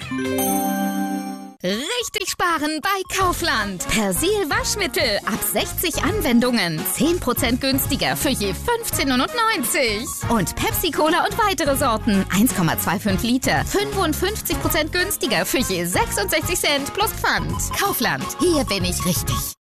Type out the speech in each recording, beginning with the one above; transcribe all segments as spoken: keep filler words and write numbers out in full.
Richtig sparen bei Kaufland. Persil Waschmittel ab sechzig Anwendungen. zehn Prozent günstiger für je fünfzehn neunundneunzig. Und Pepsi Cola und weitere Sorten. eins Komma fünfundzwanzig Liter. fünfundfünfzig Prozent günstiger für je sechsundsechzig Cent plus Pfand. Kaufland. Hier bin ich richtig.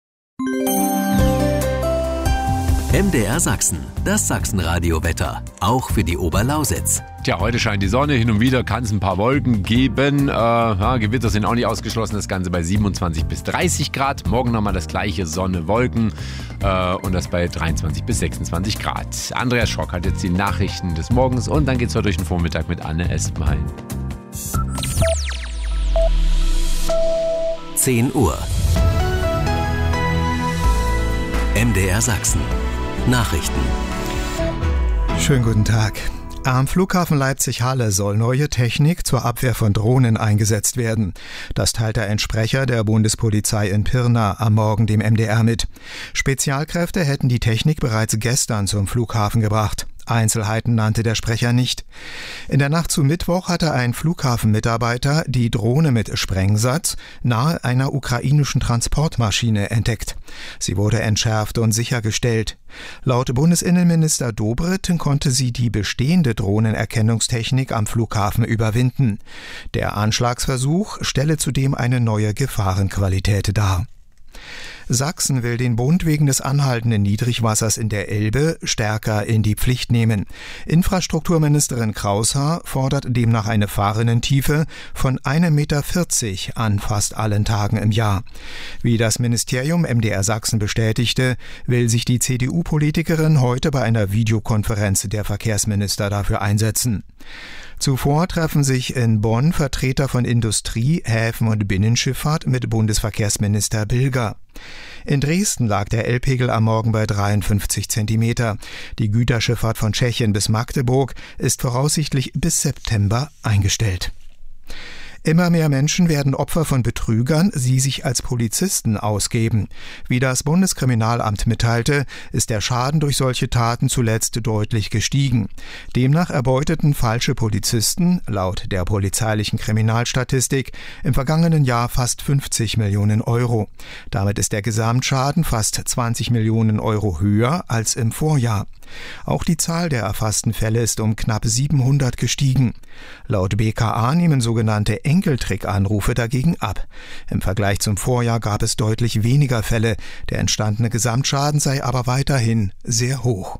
M D R Sachsen, das Sachsenradio-Wetter, auch für die Oberlausitz. Tja, heute scheint die Sonne, hin und wieder kann es ein paar Wolken geben. Äh, ja, Gewitter sind auch nicht ausgeschlossen, das Ganze bei siebenundzwanzig bis dreißig Grad. Morgen nochmal das gleiche, Sonne, Wolken äh, und das bei dreiundzwanzig bis sechsundzwanzig Grad. Andreas Schrock hat jetzt die Nachrichten des Morgens und dann geht's heute durch den Vormittag mit Anne Espenhain. zehn Uhr. M D R Sachsen. Nachrichten. Schönen guten Tag. Am Flughafen Leipzig-Halle soll neue Technik zur Abwehr von Drohnen eingesetzt werden. Das teilte ein Sprecher der Bundespolizei in Pirna am Morgen dem M D R mit. Spezialkräfte hätten die Technik bereits gestern zum Flughafen gebracht. Einzelheiten nannte der Sprecher nicht. In der Nacht zu Mittwoch hatte ein Flughafenmitarbeiter die Drohne mit Sprengsatz nahe einer ukrainischen Transportmaschine entdeckt. Sie wurde entschärft und sichergestellt. Laut Bundesinnenminister Dobrindt konnte sie die bestehende Drohnenerkennungstechnik am Flughafen überwinden. Der Anschlagsversuch stelle zudem eine neue Gefahrenqualität dar. Sachsen will den Bund wegen des anhaltenden Niedrigwassers in der Elbe stärker in die Pflicht nehmen. Infrastrukturministerin Kraushaar fordert demnach eine Fahrrinnentiefe von einem Meter vierzig an fast allen Tagen im Jahr. Wie das Ministerium M D R Sachsen bestätigte, will sich die C D U-Politikerin heute bei einer Videokonferenz der Verkehrsminister dafür einsetzen. Zuvor treffen sich in Bonn Vertreter von Industrie, Häfen und Binnenschifffahrt mit Bundesverkehrsminister Bilger. In Dresden lag der L-Pegel am Morgen bei dreiundfünfzig Zentimeter. Die Güterschifffahrt von Tschechien bis Magdeburg ist voraussichtlich bis September eingestellt. Immer mehr Menschen werden Opfer von Betrügern, die sich als Polizisten ausgeben. Wie das Bundeskriminalamt mitteilte, ist der Schaden durch solche Taten zuletzt deutlich gestiegen. Demnach erbeuteten falsche Polizisten, laut der polizeilichen Kriminalstatistik, im vergangenen Jahr fast fünfzig Millionen Euro. Damit ist der Gesamtschaden fast zwanzig Millionen Euro höher als im Vorjahr. Auch die Zahl der erfassten Fälle ist um knapp siebenhundert gestiegen. Laut B K A nehmen sogenannte Enkeltrick-Anrufe dagegen ab. Im Vergleich zum Vorjahr gab es deutlich weniger Fälle. Der entstandene Gesamtschaden sei aber weiterhin sehr hoch.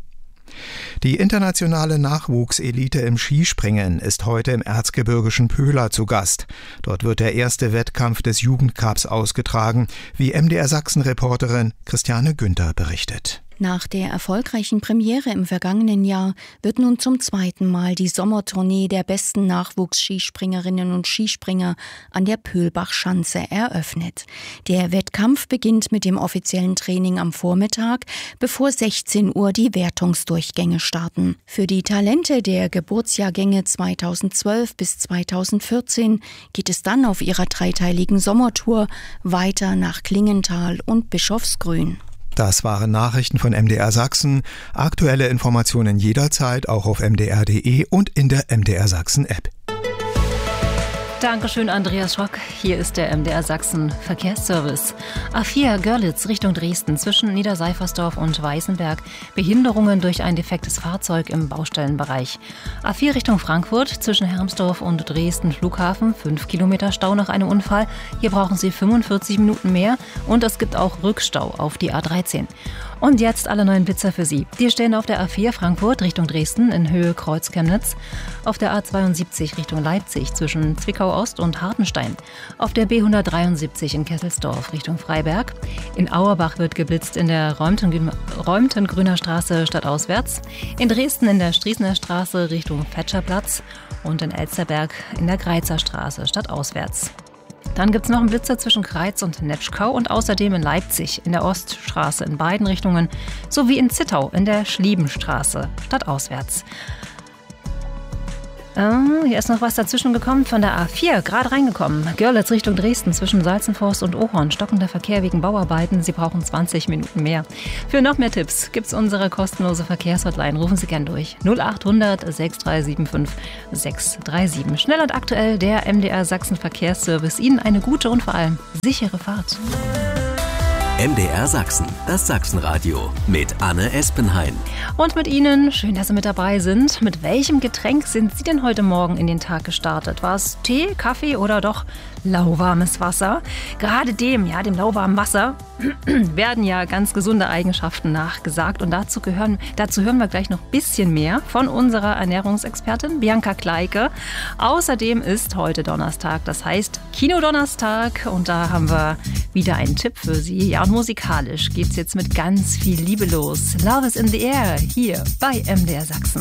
Die internationale Nachwuchselite im Skispringen ist heute im erzgebirgischen Pöhler zu Gast. Dort wird der erste Wettkampf des Jugendcups ausgetragen, wie M D R Sachsen-Reporterin Christiane Günther berichtet. Nach der erfolgreichen Premiere im vergangenen Jahr wird nun zum zweiten Mal die Sommertournee der besten Nachwuchsskispringerinnen und Skispringer an der Pöhlbach-Schanze eröffnet. Der Wettkampf beginnt mit dem offiziellen Training am Vormittag, bevor sechzehn Uhr die Wertungsdurchgänge starten. Für die Talente der Geburtsjahrgänge zweitausendzwölf bis zweitausendvierzehn geht es dann auf ihrer dreiteiligen Sommertour weiter nach Klingenthal und Bischofsgrün. Das waren Nachrichten von M D R Sachsen. Aktuelle Informationen jederzeit auch auf m d r punkt d e und in der M D R Sachsen App. Dankeschön, Andreas Schrock. Hier ist der M D R Sachsen Verkehrsservice. A vier Görlitz Richtung Dresden zwischen Niederseifersdorf und Weißenberg. Behinderungen durch ein defektes Fahrzeug im Baustellenbereich. A vier Richtung Frankfurt zwischen Hermsdorf und Dresden Flughafen. Fünf Kilometer Stau nach einem Unfall. Hier brauchen Sie fünfundvierzig Minuten mehr. Und es gibt auch Rückstau auf die A dreizehn. Und jetzt alle neuen Blitzer für Sie. Die stehen auf der A vier Frankfurt Richtung Dresden in Höhe Kreuz-Chemnitz. Auf der A zweiundsiebzig Richtung Leipzig zwischen Zwickau Ost und Hartenstein. Auf der B hundertdreiundsiebzig in Kesselsdorf Richtung Freiberg. In Auerbach wird geblitzt in der Räumtengrüner Straße stadtauswärts. In Dresden in der Strießener Straße Richtung Fetscherplatz. Und in Elsterberg in der Greizer Straße stadtauswärts. Dann gibt es noch einen Blitzer zwischen Kreiz und Netschkau und außerdem in Leipzig in der Oststraße in beiden Richtungen sowie in Zittau in der Schliebenstraße stadtauswärts. Oh, hier ist noch was dazwischen gekommen von der A vier, gerade reingekommen. Görlitz Richtung Dresden zwischen Salzenforst und Ohorn. Stockender Verkehr wegen Bauarbeiten. Sie brauchen zwanzig Minuten mehr. Für noch mehr Tipps gibt's unsere kostenlose Verkehrshotline. Rufen Sie gern durch. null acht hundert sechs drei sieben fünf sechs drei sieben. Schnell und aktuell der M D R Sachsen Verkehrsservice. Ihnen eine gute und vor allem sichere Fahrt. M D R Sachsen, das Sachsenradio mit Anne Espenhain. Und mit Ihnen, schön, dass Sie mit dabei sind. Mit welchem Getränk sind Sie denn heute Morgen in den Tag gestartet? War es Tee, Kaffee oder doch lauwarmes Wasser? Gerade dem, ja, dem lauwarmen Wasser werden ja ganz gesunde Eigenschaften nachgesagt. Und dazu, gehören, dazu hören wir gleich noch ein bisschen mehr von unserer Ernährungsexpertin Bianca Kleike. Außerdem ist heute Donnerstag, das heißt Kinodonnerstag. Und da haben wir wieder einen Tipp für Sie. Ja, und musikalisch geht's jetzt mit ganz viel Liebe los. Love is in the air, hier bei M D R Sachsen.